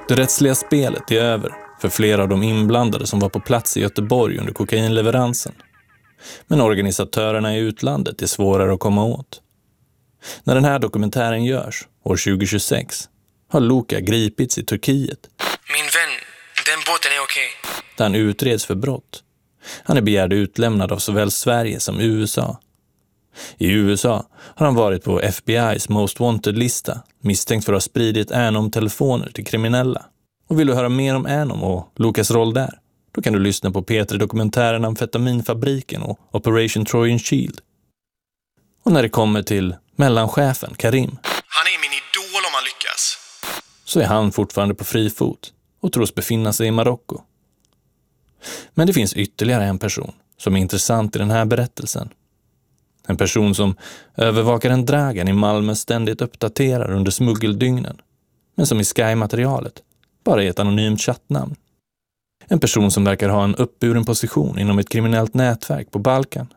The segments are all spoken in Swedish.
Det rättsliga spelet är över för flera av de inblandade som var på plats i Göteborg under kokainleveransen. Men organisatörerna i utlandet är svårare att komma åt. När den här dokumentären görs, år 2026, har Luka gripits i Turkiet. Min vän, den båten är okej. Där han utreds för brott. Han är begärd utlämnad av såväl Sverige som USA. I USA har han varit på FBI's Most Wanted-lista, misstänkt för att ha spridit Anom-telefoner till kriminella. Och vill du höra mer om Anom och Lukas roll där, då kan du lyssna på P3-dokumentären Amfetaminfabriken och Operation Trojan Shield. Och när det kommer till mellanchefen Karim, Han är min idol om han lyckas. så är han fortfarande på fri fot och tros befinna sig i Marocko. Men det finns ytterligare en person som är intressant i den här berättelsen. En person som övervakar en Dragan i Malmö ständigt uppdaterar under smuggeldygnen, men som i Sky-materialet bara är ett anonymt chattnamn. En person som verkar ha en uppburen position inom ett kriminellt nätverk på Balkan.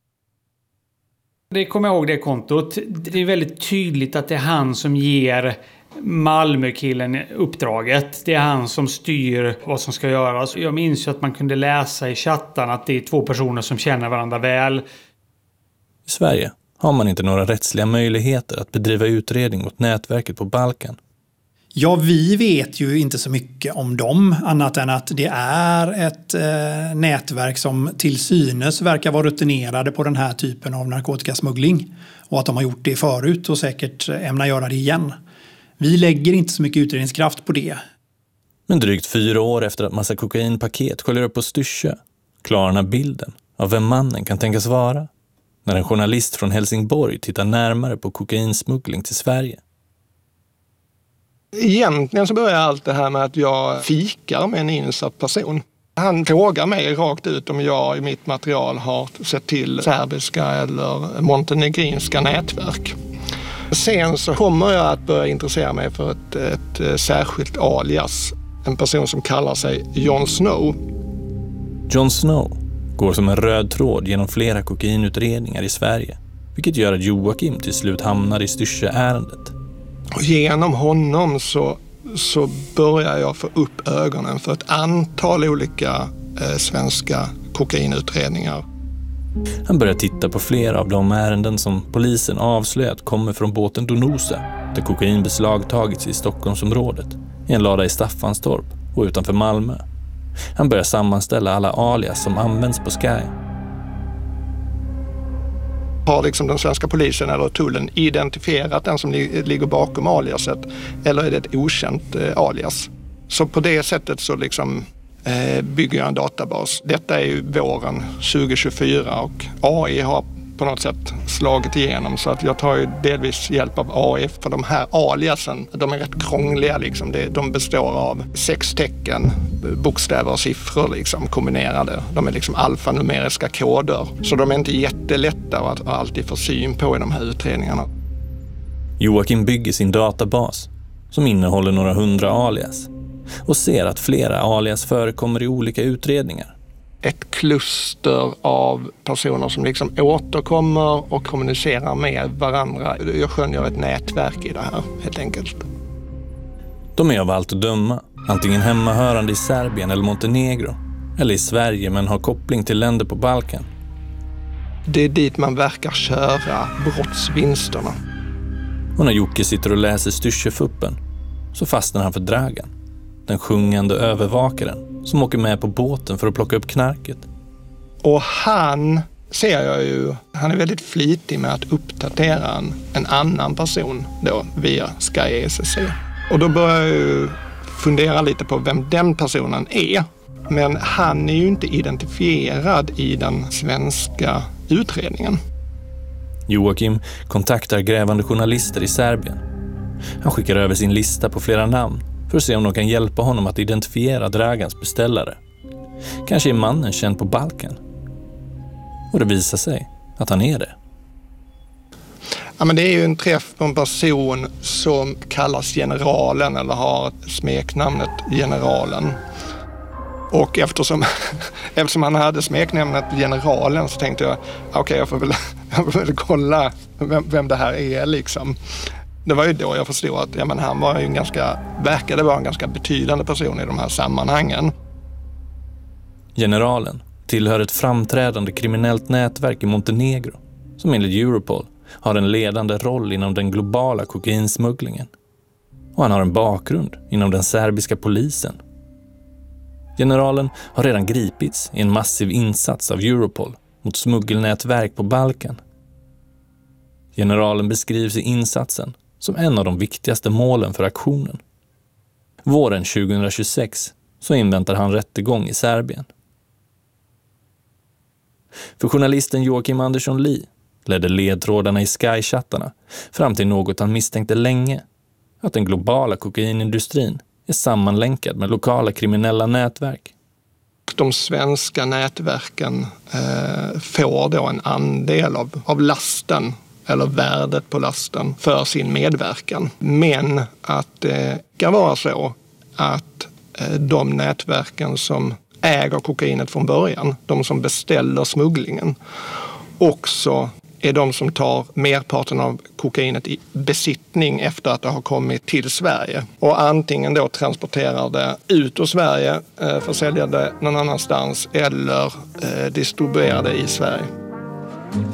Det kommer jag ihåg, det kontot. Det är väldigt tydligt att det är han som ger Malmökillen uppdraget. Det är han som styr vad som ska göras. Jag minns ju att man kunde läsa i chatten att det är två personer som känner varandra väl. I Sverige har man inte några rättsliga möjligheter att bedriva utredning mot nätverket på Balkan. Ja, vi vet ju inte så mycket om dem annat än att det är ett nätverk som till synes verkar vara rutinerade på den här typen av narkotikasmuggling och att de har gjort det förut och säkert ämnar göra det igen. Vi lägger inte så mycket utredningskraft på det. Men drygt 4 år efter att massa kokainpaket sköljer upp på Styrsö klarnar bilden av vem mannen kan tänkas vara när en journalist från Helsingborg tittar närmare på kokainsmuggling till Sverige. Egentligen så börjar allt det här med att jag fikar med en insatt person. Han frågar mig rakt ut om jag i mitt material har sett till serbiska eller montenegrinska nätverk. Sen så kommer jag att börja intressera mig för ett särskilt alias. En person som kallar sig Jon Snow. Jon Snow går som en röd tråd genom flera kokainutredningar i Sverige, vilket gör att Joakim till slut hamnar i Styrsö-ärendet. Och genom honom så börjar jag få upp ögonen för ett antal olika svenska kokainutredningar. Han börjar titta på flera av de ärenden som polisen avslöjat kommer från båten Donosa, där kokain beslagtagits i Stockholmsområdet, i en lada i Staffanstorp och utanför Malmö. Han börjar sammanställa alla alias som används på Sky. Har liksom den svenska polisen eller tullen identifierat den som ligger bakom aliaset, eller är det ett okänt alias? Så på det sättet så liksom bygger jag en databas. Detta är ju våren 2024 och AI har på något sätt slagit igenom, så att jag tar ju delvis hjälp av AI, för de här aliasen, de är rätt krångliga liksom. De består av 6 tecken, bokstäver och siffror liksom kombinerade. De är liksom alfanumeriska koder, så de är inte jättelätta att alltid få syn på i de här utredningarna. Joakim bygger sin databas som innehåller några 100 alias och ser att flera alias förekommer i olika utredningar. Ett kluster av personer som liksom återkommer och kommunicerar med varandra. Jag skönjer ett nätverk i det här, helt enkelt. De är av allt att döma antingen hemmahörande i Serbien eller Montenegro, eller i Sverige men har koppling till länder på Balkan. Det är dit man verkar köra brottsvinsterna. Och när Jocke sitter och läser Styrsöfuppen så fastnar han för Dragan, den sjungande övervakaren som åker med på båten för att plocka upp knarket. Och han ser jag ju, han är väldigt flitig med att uppdatera en annan person då via Sky ECC. Och då börjar jag ju fundera lite på vem den personen är. Men han är ju inte identifierad i den svenska utredningen. Joakim kontaktar grävande journalister i Serbien. Han skickar över sin lista på flera namn för att se om de kan hjälpa honom att identifiera Dragans beställare. Kanske är mannen känd på Balkan. Och det visar sig att han är det. Ja, men det är ju en träff på en person som kallas Generalen eller har smeknamnet Generalen. Och eftersom han hade smeknamnet Generalen så tänkte jag, okej, jag får väl kolla vem det här är liksom. Det var ju då jag förstod att han var ju verkade vara en ganska betydande person i de här sammanhangen. Generalen tillhör ett framträdande kriminellt nätverk i Montenegro som enligt Europol har en ledande roll inom den globala kokainsmugglingen. Och han har en bakgrund inom den serbiska polisen. Generalen har redan gripits i en massiv insats av Europol mot smuggelnätverk på Balkan. Generalen beskrivs i insatsen som en av de viktigaste målen för aktionen. Våren 2026 så inväntar han rättegång i Serbien. För journalisten Joakim Andersson Lee ledde ledtrådarna i Sky-chattarna fram till något han misstänkte länge, att den globala kokainindustrin är sammanlänkad med lokala kriminella nätverk. De svenska nätverken får då en andel av lasten eller värdet på lasten för sin medverkan. Men att det kan vara så att de nätverken som äger kokainet från början, de som beställer smugglingen, också är de som tar merparten av kokainet i besittning efter att det har kommit till Sverige. Och antingen då transporterar det ut ur Sverige, försäljer det någon annanstans eller distribuerar det i Sverige.